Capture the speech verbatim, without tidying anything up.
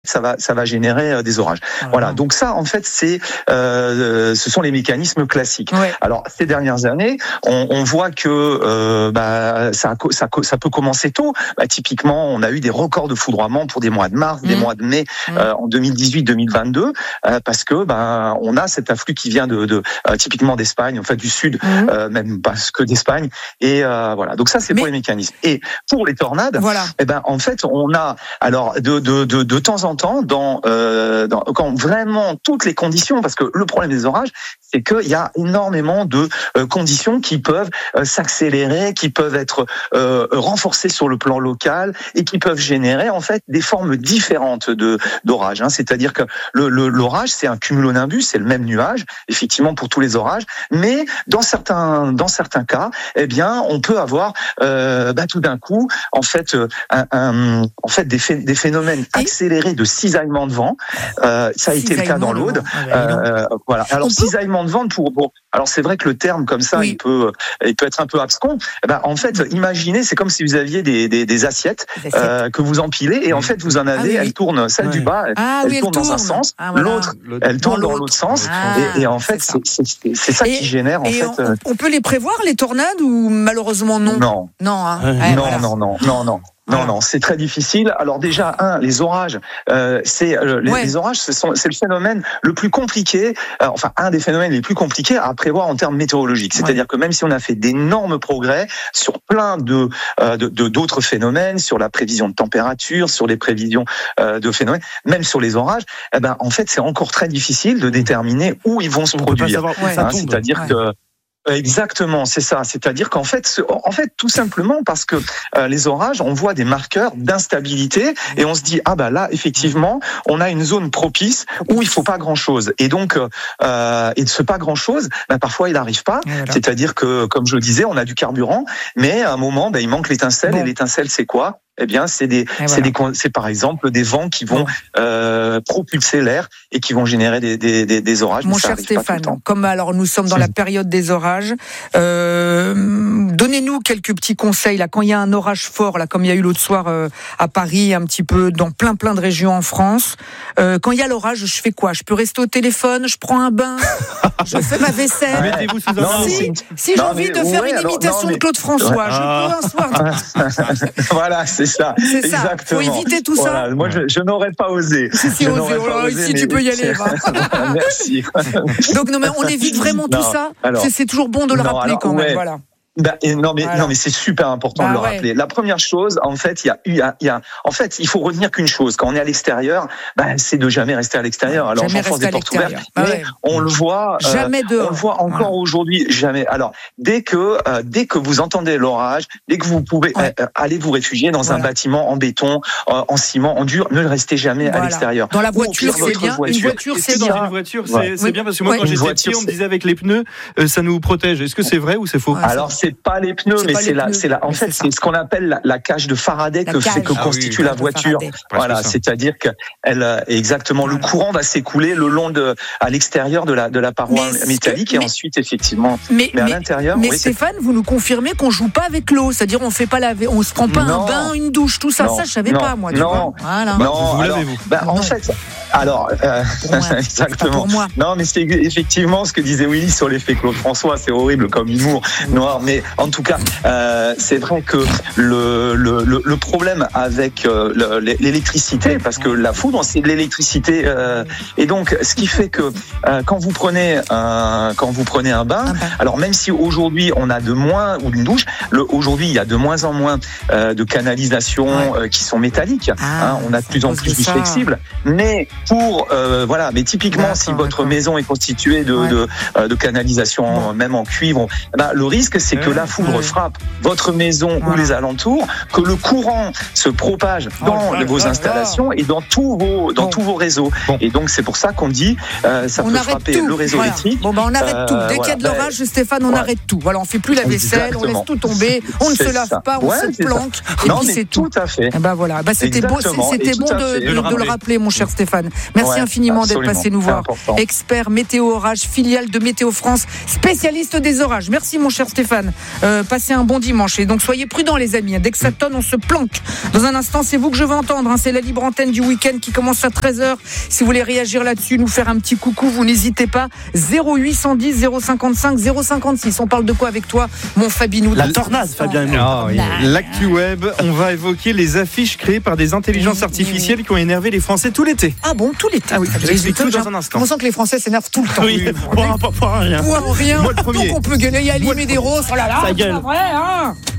ça va, ça va générer euh, des orages. Ah, voilà. Non. Donc ça, en fait, c'est, euh, ce sont les mécanismes classiques. Ouais. Alors ces dernières années, on, on voit que euh, bah, ça, ça, ça peut commencer tôt. Bah, typiquement, on a eu des records de foudroiement pour des mois de mars, mmh. des mois de mai mmh. euh, en deux mille dix-huit deux mille vingt-deux, euh, parce que bah, on a cet afflux qui vient de, de euh, typiquement d'Espagne, en fait du sud, mmh. euh, même pas que d'Espagne. Et euh, voilà. Donc ça, c'est Mais... pour les mécanismes. Et pour les tornades, voilà. eh ben en fait, on a alors de de de, de temps en temps, dans, euh, dans quand vraiment toutes les conditions, parce que le problème des orages, c'est qu'il y a énormément de euh, conditions qui peuvent euh, s'accélérer, qui peuvent être euh, renforcées sur le plan local et qui peuvent générer en fait des formes différentes de d'orage. Hein. C'est-à-dire que le, le, l'orage, c'est un cumulonimbus, c'est le même nuage, effectivement pour tous les orages, mais dans certains dans certains cas, eh bien, on peut avoir euh, bah, tout d'un coup, en fait, un, un en fait des, phé- des phénomènes accélérés de cisaillement de vent. Euh, ça a été le cas dans l'Aude. Euh, voilà. Alors cisaillement de vent pour, pour alors c'est vrai que le terme comme ça, oui. il peut il peut être un peu abscon. Eh ben, en fait, imaginez, c'est comme si vous aviez des des, des assiettes, des assiettes. Euh, que vous empilez et en fait vous en avez, ah, oui. elles tournent, celle oui. du bas, elle, ah, elle oui, tourne elle dans tourne. un sens, ah, voilà. l'autre, elle tourne dans, dans l'autre sens ah, et, et en fait c'est c'est, c'est, c'est ça et, qui génère en et fait. On, euh... on peut les prévoir les tornades ou malheureusement non. Non. Non. Hein. Ouais, ouais, non, voilà. non, non, non, non. Non, non, c'est très difficile. Alors déjà, un, les orages, euh, c'est euh, les, ouais. les orages, ce sont, c'est le phénomène le plus compliqué. Euh, enfin, un des phénomènes les plus compliqués à prévoir en termes météorologiques. C'est-à-dire ouais. que même si on a fait d'énormes progrès sur plein de, euh, de, de d'autres phénomènes, sur la prévision de température, sur les prévisions euh, de phénomènes, même sur les orages, eh ben en fait, c'est encore très difficile de déterminer où ils vont se on produire. Ouais. Hein, c'est-à-dire ouais. que Exactement, c'est ça. C'est-à-dire qu'en fait, en fait, tout simplement parce que euh, les orages, on voit des marqueurs d'instabilité et on se dit ah bah là, effectivement, on a une zone propice où il faut pas grand-chose. Et donc, euh, et de ce pas grand-chose, bah, parfois il n'arrive pas. Voilà. C'est-à-dire que, comme je le disais, on a du carburant, mais à un moment, bah, il manque l'étincelle. Bon. Et l'étincelle, c'est quoi ? Eh bien, c'est des, c'est voilà. des, c'est par exemple des vents qui vont euh, propulser l'air et qui vont générer des, des, des, des orages. Mon cher Stéphane, comme alors nous sommes dans la période des orages, euh, donnez-nous quelques petits conseils là. Quand il y a un orage fort, là, comme il y a eu l'autre soir euh, à Paris, un petit peu dans plein plein de régions en France. Euh, quand il y a l'orage, je fais quoi ? Je peux rester au téléphone, je prends un bain, je fais ma vaisselle. Mettez-vous sous un non, si, si j'ai envie de faire ouais, une imitation alors, non, mais... de Claude François, ah. je peux un soir. Voilà, c'est ça. C'est ça. Exactement. Faut éviter tout voilà. ça. Moi, je, je n'aurais pas osé. Si, si, osé. Oh, osé, si mais... tu peux y aller. Merci. Donc, non, mais on évite vraiment non, tout ça. Alors, c'est, c'est toujours bon de le non, rappeler alors, quand ouais. même. Voilà. Bah, et non mais voilà. non mais c'est super important bah, de le ouais. rappeler. La première chose, en fait, il y a il y a, il y a en fait, il faut retenir qu'une chose quand on est à l'extérieur, bah, c'est de jamais rester à l'extérieur. Alors j'enfonce des portes ouvertes, bah, mais ouais. on le voit jamais euh, on le voit encore voilà. aujourd'hui, jamais. Alors dès que euh, dès que vous entendez l'orage, dès que vous pouvez ouais. euh, aller vous réfugier dans voilà. un bâtiment en béton, euh, en ciment, en dur, ne restez jamais voilà. à l'extérieur. Dans la voiture, c'est bien. Voiture. Une voiture, c'est dans bien. Une voiture, c'est, c'est bien parce que moi quand j'étais petit, on me disait avec les pneus, ça nous protège. Est-ce que c'est vrai ou c'est faux ? Alors c'est pas les pneus, c'est mais c'est la, c'est la, en fait, c'est, c'est ce qu'on appelle la, la cage de Faraday la que cage. fait que ah constitue oui, la voiture. Voilà, c'est-à-dire que elle, exactement, voilà. le courant va s'écouler le long de, à l'extérieur de la, de la paroi mais métallique que, et mais, ensuite, effectivement, mais, mais à mais, l'intérieur. Mais oui, Stéphane, vous nous confirmez qu'on joue pas avec l'eau, c'est-à-dire on fait pas laver, on se prend pas non, un bain, une douche, tout ça, non, ça je savais non, pas moi. Tu non, vois voilà. non, vous alors, lavez-vous. Bah, en fait, alors, euh, ouais, exactement. Moi. Non, mais c'est effectivement ce que disait Willy sur l'effet Claude François, c'est horrible comme humour noir, mais en tout cas. Euh, c'est vrai que le, le, le, le problème avec euh, le, l'électricité, parce que la foudre, c'est de l'électricité, euh, et donc ce qui fait que euh, quand vous prenez un, quand vous prenez un bain, alors même si aujourd'hui on a de moins ou une douche, le, aujourd'hui il y a de moins en moins euh, de canalisations euh, qui sont métalliques, ah, hein, on a de plus en plus du flexible, mais pour euh, voilà, mais typiquement d'accord, si votre d'accord. maison est constituée de, ouais. de, de, de canalisation bon. même en cuivre, ben, le risque c'est que la foudre ouais. frappe votre maison voilà. ou les alentours, que le courant se propage dans oh, vos installations oh. et dans tous vos dans bon. tous vos réseaux. Bon. Et donc c'est pour ça qu'on dit euh, ça on peut frapper tout. le réseau voilà. électrique. Bon ben on arrête euh, tout. Dès voilà. qu'il y a de l'orage, ben, Stéphane, on voilà. arrête tout. Voilà, on fait plus la vaisselle, Exactement. on laisse tout tomber, on ne c'est se lave ça. pas, on ouais, se planque. Ça. Et non, puis mais c'est tout. tout à fait. Et ben voilà, ben, c'était beau, c'était bon de, de, de le rappeler, mon cher Stéphane. Merci ouais, infiniment absolument. d'être passé nous voir. Important. Expert météo orage, filiale de Météo France, spécialiste des orages. Merci mon cher Stéphane. Euh, passez un bon dimanche et donc soyez prudents les amis. Dès que ça tonne, on se planque. Dans un instant, c'est vous que je veux entendre. Hein. C'est la libre antenne du week-end qui commence à treize heures. Si vous voulez réagir là-dessus, nous faire un petit coucou, vous n'hésitez pas. zéro huit cent dix zéro cinquante-cinq zéro cinquante-six. On parle de quoi avec toi, mon Fabinou? La tornade, Fabien. Oh, oui. L'actu web, on va évoquer les affiches créées par des intelligences artificielles qui ont énervé les Français tout l'été. Ah bon, tout l'été. Ah oui, j'explique tout dans un instant. On sent que les Français s'énervent tout le temps. Oui, pour, pour, pour rien. Pour rien. Moi le premier. Donc on peut gueuler, il y a Lim et des roses. Oh là là, ça gueule. c'est pas vrai, hein.